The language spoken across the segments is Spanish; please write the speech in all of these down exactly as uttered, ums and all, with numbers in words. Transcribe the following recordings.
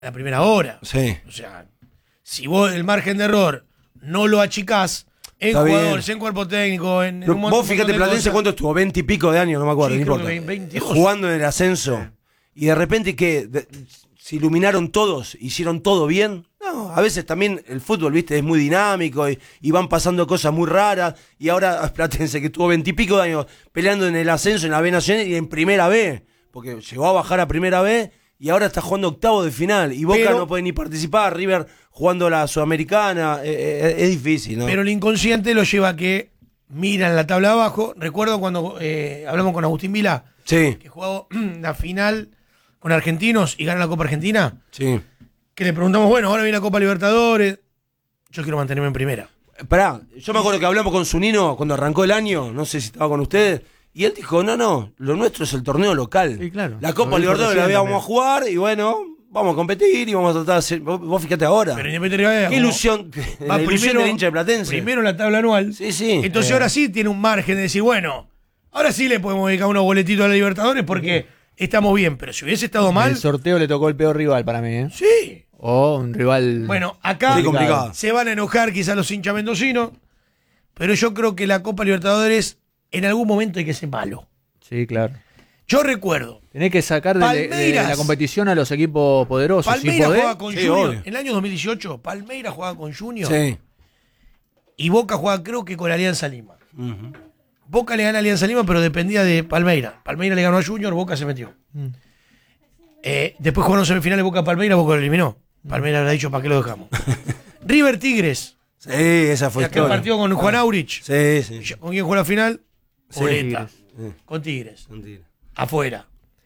la primera hora. Sí. O sea, si vos el margen de error no lo achicás en Está jugadores, bien. en cuerpo técnico, en, en Pero un montón vos fíjate, de Platense, cosas. ¿cuánto estuvo? Veinte y pico de años, no me acuerdo, Sí, no creo importa. que veintidós. Jugando en el ascenso. Sí. Y de repente, ¿qué? De- ¿Se iluminaron todos? ¿Hicieron todo bien? No, a veces también el fútbol, viste, es muy dinámico y, y van pasando cosas muy raras. Y ahora Platense, que estuvo veintipico de años peleando en el ascenso en la B Nacional y en Primera B, porque llegó a bajar a Primera B y ahora está jugando octavo de final. Y Boca Pero- no puede ni participar, River jugando la Sudamericana. eh, eh, es difícil, ¿no? Pero el inconsciente lo lleva a que miran la tabla abajo. Recuerdo cuando eh, hablamos con Agustín Vila, Sí, que jugó la final con Argentinos y gana la Copa Argentina, sí. que le preguntamos, bueno, ahora viene la Copa Libertadores, yo quiero mantenerme en primera. Pará, yo me acuerdo que hablamos con Zunino cuando arrancó el año, no sé si estaba con ustedes, y él dijo, no, no, lo nuestro es el torneo local. Sí, claro. La Copa Lo dijo Libertadores la recién vamos también. a jugar y bueno, vamos a competir y vamos a tratar de hacer... Vos, vos fíjate ahora. Pero Independiente Rivadavia, Qué como ilusión, va la ilusión primero, del hincha de Platense. primero la tabla anual. Sí, sí. Entonces Eh. ahora sí tiene un margen de decir, bueno, ahora sí le podemos dedicar unos boletitos a la Libertadores porque estamos bien. Pero si hubiese estado mal, El sorteo le tocó el peor rival para mí, ¿eh? sí. O un rival. Bueno, acá Sí, complicado. se van a enojar quizás los hinchas mendocinos, pero yo creo que la Copa Libertadores en algún momento hay que ser malo. Sí, claro. Yo recuerdo, Tenés que sacar de, de- de Palmeiras. la competición a los equipos poderosos. Si Palmeiras podés, jugaba con Sí, Junior. obvio. En el año dos mil dieciocho, Palmeiras jugaba con Junior Sí. y Boca jugaba creo que con Alianza Lima. Ujú. Boca le gana a Alianza Lima, pero dependía de Palmeiras. Palmeiras le ganó a Junior, Boca se metió. Mm. Eh, después jugaron semifinales Boca-Palmeiras, Boca lo eliminó. Palmeiras habrá dicho, ¿para qué lo dejamos? River Tigres, Sí, esa fue aquel historia. partido con Juan Aurich. Sí, sí. ¿Con quién jugó la final? Sí, Boleta. Tigres. Con Tigres. Mentira. Afuera.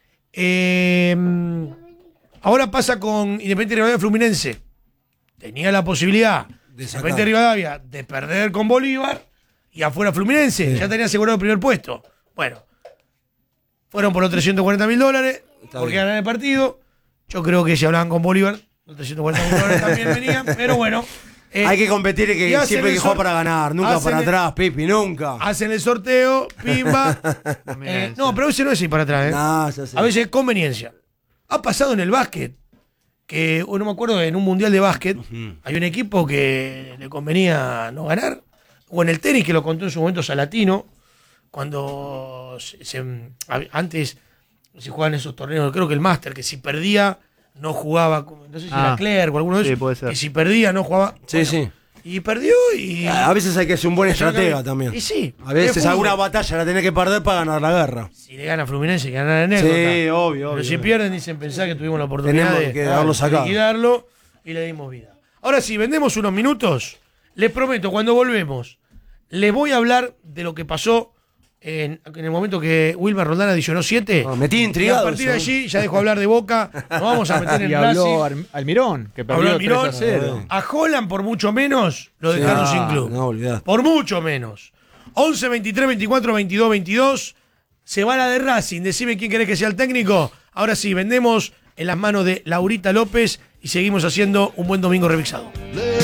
Eh, ahora pasa con Independiente Rivadavia Fluminense. Tenía la posibilidad De sacar. Independiente Rivadavia de perder con Bolívar y afuera Fluminense. Sí. Ya tenía asegurado el primer puesto. Bueno, fueron por los trescientos cuarenta mil dólares Está porque bien. ganan el partido. Yo creo que si hablaban con Bolívar, los trescientos cuarenta mil dólares también venían. Pero bueno. eh, Hay que competir y que y hacen siempre hay que el jugar sor- para ganar, nunca hacen para el- atrás, Pipi, nunca. hacen el sorteo, pimba. Mirá Eh, eso. no, pero a veces no es ir para atrás. ¿eh? No, ya sé. A veces es conveniencia. Ha pasado en el básquet, que oh, no me acuerdo, en un mundial de básquet, Ujú. hay un equipo que le convenía no ganar, o en el tenis, que lo contó en su momento Salatino, cuando se- se- a- antes se jugaban esos torneos, creo que el Master, que si perdía no jugaba, como- no sé si Ah, era Clerc o alguno de sí, esos, puede ser. que si perdía no jugaba. Sí, Bueno, sí. Y perdió y... A veces hay que ser un buen estratega también. Y sí. A veces es fútbol. alguna batalla la tenés que perder para ganar la guerra. Si le gana a Fluminense, que gana la anécdota. Sí, obvio, Pero obvio. si pierden, dicen pensar que tuvimos la oportunidad Tenemos de, que haberlo de sacado. liquidarlo y le dimos vida. Ahora sí, vendemos unos minutos. Les prometo, cuando volvemos, les voy a hablar de lo que pasó en, en el momento que Wilmer Roldán adicionó siete. Ah, me tiene Y a intrigado partir de eso, allí ya dejo hablar de Boca. Nos vamos a meter en Y habló Racing. Al- Almirón, que Habló perdió Almirón. tres a cero. A Holland, por mucho menos, lo dejaron Ah, sin club. no, olvidate. Por mucho menos. once, veintitrés, veinticuatro, veintidós, veintidós. Se va la de Racing. Decime quién querés que sea el técnico. Ahora sí, vendemos en las manos de Laurita López y seguimos haciendo un buen domingo remixado. Le